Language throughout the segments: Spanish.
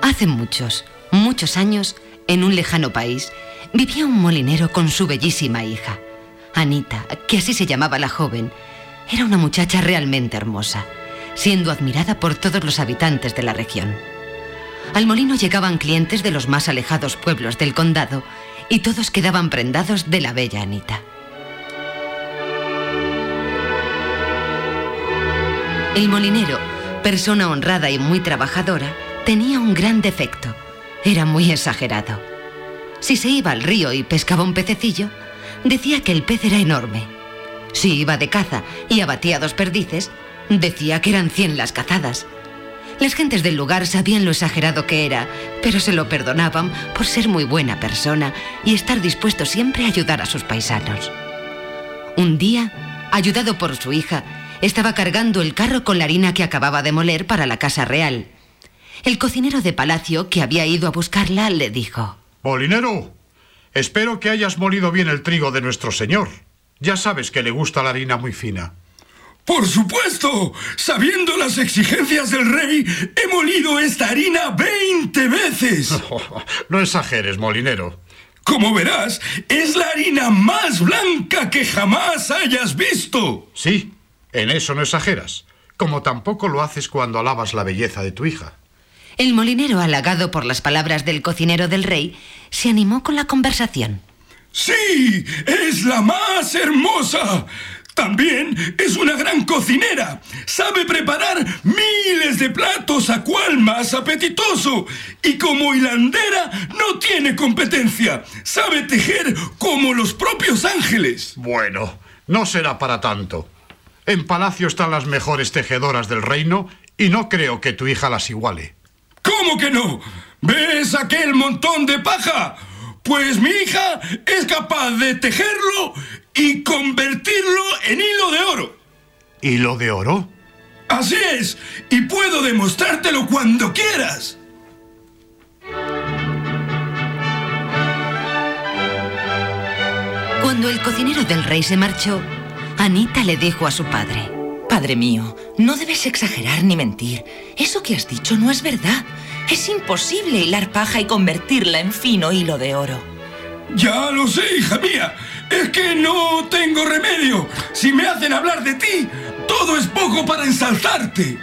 Hace muchos, muchos años, en un lejano país, vivía un molinero con su bellísima hija. Anita, que así se llamaba la joven, era una muchacha realmente hermosa, siendo admirada por todos los habitantes de la región. Al molino llegaban clientes de los más alejados pueblos del condado y todos quedaban prendados de la bella Anita. El molinero, persona honrada y muy trabajadora, tenía un gran defecto. Era muy exagerado. Si se iba al río y pescaba un pececillo, decía que el pez era enorme. Si iba de caza y abatía 2 perdices, decía que eran 100 las cazadas. Las gentes del lugar sabían lo exagerado que era, pero se lo perdonaban por ser muy buena persona y estar dispuesto siempre a ayudar a sus paisanos. Un día, ayudado por su hija, estaba cargando el carro con la harina que acababa de moler para la casa real. El cocinero de palacio, que había ido a buscarla, le dijo: «Molinero, espero que hayas molido bien el trigo de nuestro señor. Ya sabes que le gusta la harina muy fina». ¡Por supuesto! Sabiendo las exigencias del rey, he molido esta harina 20 veces. No exageres, molinero. Como verás, es la harina más blanca que jamás hayas visto. Sí, en eso no exageras, como tampoco lo haces cuando alabas la belleza de tu hija. El molinero, halagado por las palabras del cocinero del rey, se animó con la conversación. ¡Sí! ¡Es la más hermosa! También es una gran cocinera. Sabe preparar miles de platos a cual más apetitoso. Y como hilandera no tiene competencia. Sabe tejer como los propios ángeles. Bueno, no será para tanto. En palacio están las mejores tejedoras del reino y no creo que tu hija las iguale. ¿Cómo que no? ¿Ves aquel montón de paja? Pues mi hija es capaz de tejerlo y convertirlo en hilo de oro. ¿Hilo de oro? Así es, y puedo demostrártelo cuando quieras. Cuando el cocinero del rey se marchó, Anita le dijo a su padre: Padre mío, no debes exagerar ni mentir. Eso que has dicho no es verdad. Es imposible hilar paja y convertirla en fino hilo de oro. Ya lo sé, hija mía. Es que no tengo remedio. Si me hacen hablar de ti, todo es poco para ensalzarte.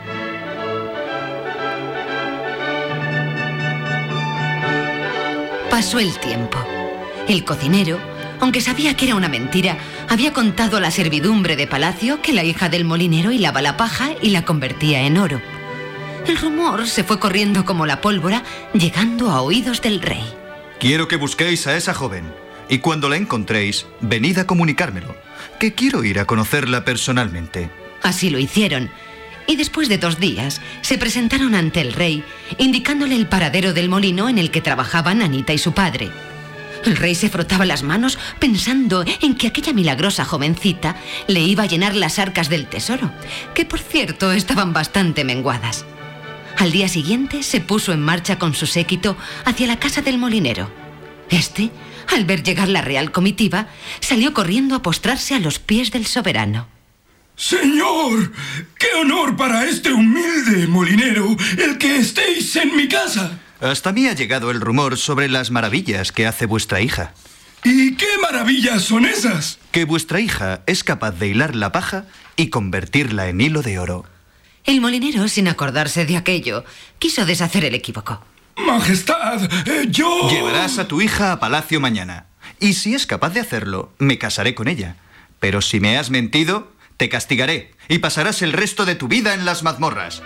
Pasó el tiempo. El cocinero, aunque sabía que era una mentira, había contado a la servidumbre de palacio que la hija del molinero hilaba la paja y la convertía en oro. El rumor se fue corriendo como la pólvora, llegando a oídos del rey. Quiero que busquéis a esa joven, y cuando la encontréis, venid a comunicármelo, que quiero ir a conocerla personalmente. Así lo hicieron, y después de 2 días se presentaron ante el rey, indicándole el paradero del molino en el que trabajaban Anita y su padre. El rey se frotaba las manos pensando en que aquella milagrosa jovencita le iba a llenar las arcas del tesoro, que por cierto estaban bastante menguadas. Al día siguiente se puso en marcha con su séquito hacia la casa del molinero. Este, al ver llegar la real comitiva, salió corriendo a postrarse a los pies del soberano. ¡Señor! ¡Qué honor para este humilde molinero el que estéis en mi casa! Hasta mí ha llegado el rumor sobre las maravillas que hace vuestra hija. ¿Y qué maravillas son esas? Que vuestra hija es capaz de hilar la paja y convertirla en hilo de oro. El molinero, sin acordarse de aquello, quiso deshacer el equívoco. Majestad, yo... Llevarás a tu hija a palacio mañana. Y si es capaz de hacerlo, me casaré con ella. Pero si me has mentido, te castigaré y pasarás el resto de tu vida en las mazmorras.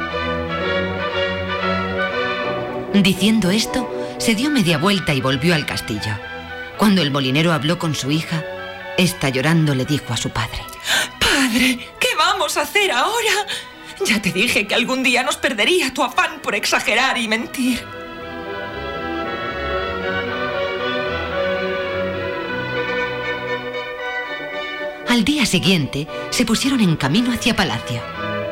Diciendo esto, se dio media vuelta y volvió al castillo. Cuando el molinero habló con su hija, esta llorando le dijo a su padre: Padre, ¿qué vamos a hacer ahora? Ya te dije que algún día nos perdería tu afán por exagerar y mentir. Al día siguiente, se pusieron en camino hacia palacio.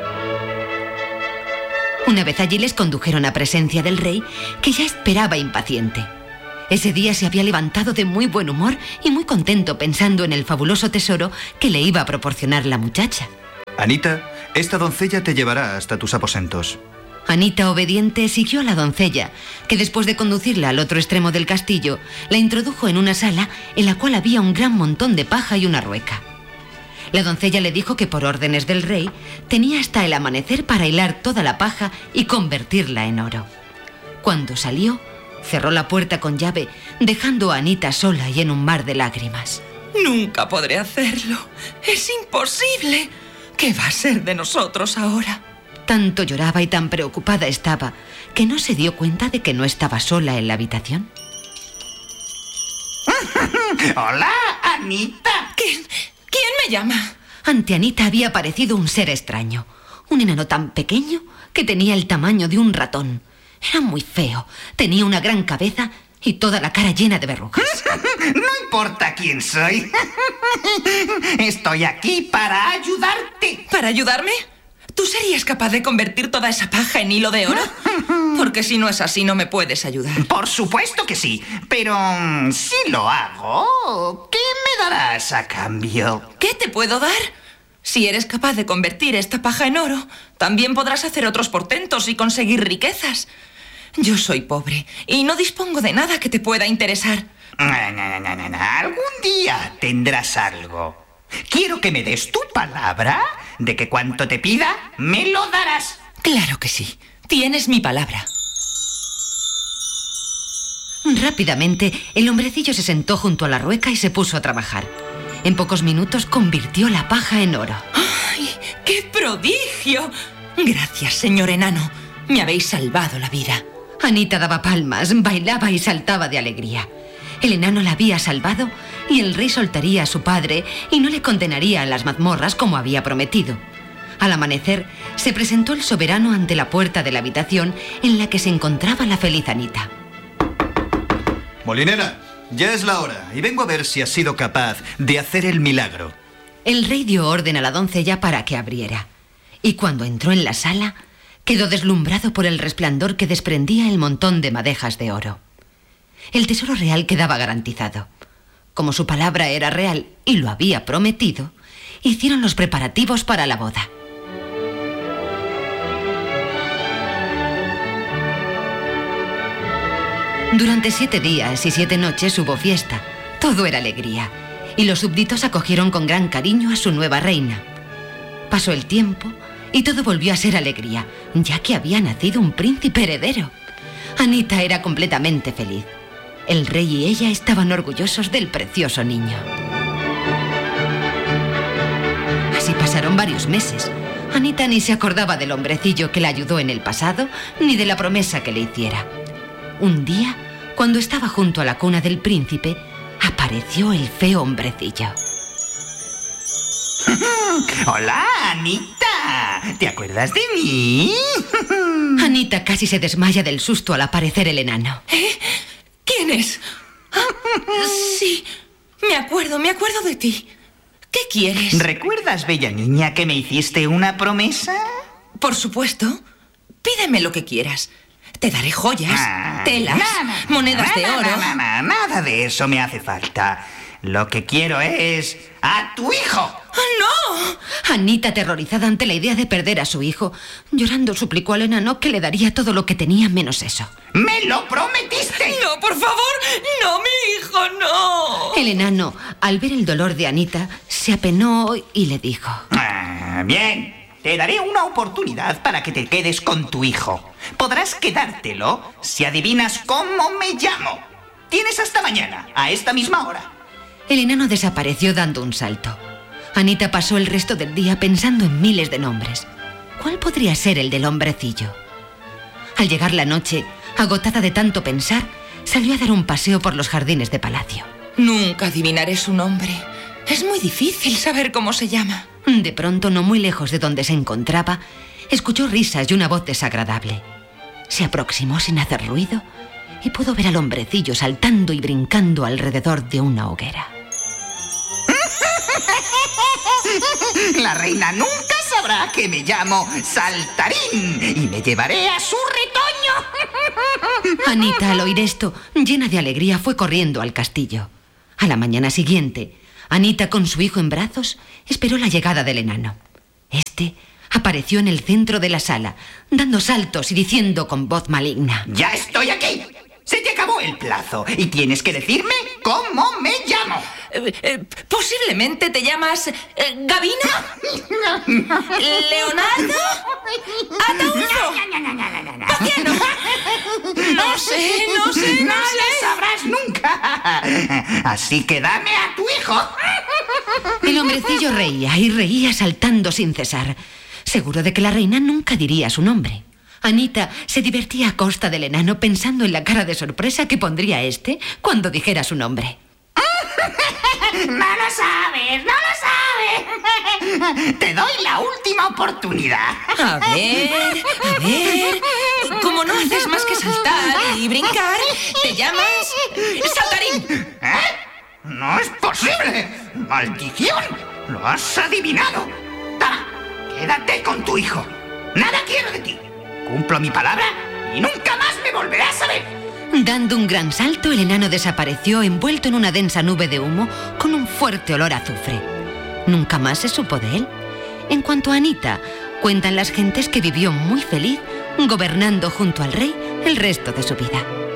Una vez allí les condujeron a presencia del rey, que ya esperaba impaciente. Ese día se había levantado de muy buen humor y muy contento pensando en el fabuloso tesoro que le iba a proporcionar la muchacha. Anita, esta doncella te llevará hasta tus aposentos. Anita, obediente, siguió a la doncella, que después de conducirla al otro extremo del castillo, la introdujo en una sala en la cual había un gran montón de paja y una rueca. La doncella le dijo que por órdenes del rey tenía hasta el amanecer para hilar toda la paja y convertirla en oro. Cuando salió, cerró la puerta con llave, dejando a Anita sola y en un mar de lágrimas. Nunca podré hacerlo. Es imposible. ¿Qué va a ser de nosotros ahora? Tanto lloraba y tan preocupada estaba que no se dio cuenta de que no estaba sola en la habitación. Hola, Anita. ¿Quién me llama? Ante Anita había aparecido un ser extraño. Un enano tan pequeño que tenía el tamaño de un ratón. Era muy feo. Tenía una gran cabeza y toda la cara llena de verrugas. No importa quién soy. Estoy aquí para ayudarte. ¿Para ayudarme? ¿Tú serías capaz de convertir toda esa paja en hilo de oro? Porque si no es así, no me puedes ayudar. Por supuesto que sí, pero si lo hago, ¿qué me darás a cambio? ¿Qué te puedo dar? Si eres capaz de convertir esta paja en oro, también podrás hacer otros portentos y conseguir riquezas. Yo soy pobre y no dispongo de nada que te pueda interesar. Algún día tendrás algo. Quiero que me des tu palabra de que cuanto te pida, me lo darás. Claro que sí. Tienes mi palabra. Rápidamente, el hombrecillo se sentó junto a la rueca y se puso a trabajar. En pocos minutos convirtió la paja en oro. ¡Ay, qué prodigio! Gracias, señor enano. Me habéis salvado la vida. Anita daba palmas, bailaba y saltaba de alegría. El enano la había salvado y el rey soltaría a su padre y no le condenaría a las mazmorras como había prometido. Al amanecer, se presentó el soberano ante la puerta de la habitación en la que se encontraba la feliz Anita. Molinera, ya es la hora y vengo a ver si has sido capaz de hacer el milagro. El rey dio orden a la doncella para que abriera. Y cuando entró en la sala, quedó deslumbrado por el resplandor que desprendía el montón de madejas de oro. El tesoro real quedaba garantizado. Como su palabra era real y lo había prometido, hicieron los preparativos para la boda. Durante 7 días y 7 noches hubo fiesta. Todo era alegría. Y los súbditos acogieron con gran cariño a su nueva reina. Pasó el tiempo y todo volvió a ser alegría, ya que había nacido un príncipe heredero. Anita era completamente feliz. El rey y ella estaban orgullosos del precioso niño. Así pasaron varios meses. Anita ni se acordaba del hombrecillo que la ayudó en el pasado, ni de la promesa que le hiciera. Un día, cuando estaba junto a la cuna del príncipe, apareció el feo hombrecillo. Hola, Anita. ¿Te acuerdas de mí? Anita casi se desmaya del susto al aparecer el enano. ¿Quién es? Sí, me acuerdo de ti. ¿Qué quieres? ¿Recuerdas, bella niña, que me hiciste una promesa? Por supuesto. Pídeme lo que quieras. Te daré joyas, telas, monedas de oro. Nada de eso me hace falta. Lo que quiero es a tu hijo. ¡No! Anita, aterrorizada ante la idea de perder a su hijo, llorando suplicó al enano que le daría todo lo que tenía menos eso. ¡Me lo prometiste! ¡No, por favor! ¡No, mi hijo, no! El enano, al ver el dolor de Anita, se apenó y le dijo: Bien, te daré una oportunidad para que te quedes con tu hijo. Podrás quedártelo si adivinas cómo me llamo. Tienes hasta mañana, a esta misma hora. El enano desapareció dando un salto. Anita pasó el resto del día pensando en miles de nombres. ¿Cuál podría ser el del hombrecillo? Al llegar la noche, agotada de tanto pensar, salió a dar un paseo por los jardines de palacio. Nunca adivinaré su nombre. Es muy difícil saber cómo se llama. De pronto, no muy lejos de donde se encontraba, escuchó risas y una voz desagradable. Se aproximó sin hacer ruido y pudo ver al hombrecillo saltando y brincando alrededor de una hoguera. La reina nunca sabrá que me llamo Saltarín y me llevaré a su retoño. Anita, al oír esto, llena de alegría, fue corriendo al castillo. A la mañana siguiente, Anita, con su hijo en brazos, esperó la llegada del enano. Este Apareció en el centro de la sala, dando saltos y diciendo con voz maligna: ¡Ya estoy aquí! Se te acabó el plazo y tienes que decirme cómo me llamo. Posiblemente te llamas Gavina, Leonardo, Ataulfo, Paciano. No sé. No lo sabrás nunca. Así que dame a tu hijo. El hombrecillo reía y reía saltando sin cesar, seguro de que la reina nunca diría su nombre. Anita se divertía a costa del enano pensando en la cara de sorpresa que pondría este cuando dijera su nombre. ¡No lo sabes! Te doy la última oportunidad. A ver. Como no haces más que saltar y brincar, te llamas Saltarín. ¿Eh? ¡No es posible! ¡Maldición! ¡Lo has adivinado! Toma, quédate con tu hijo. Nada quiero de ti. Cumplo mi palabra y nunca más me volverás a ver. Dando un gran salto, el enano desapareció envuelto en una densa nube de humo con un fuerte olor a azufre. Nunca más se supo de él. En cuanto a Anita, cuentan las gentes que vivió muy feliz gobernando junto al rey el resto de su vida.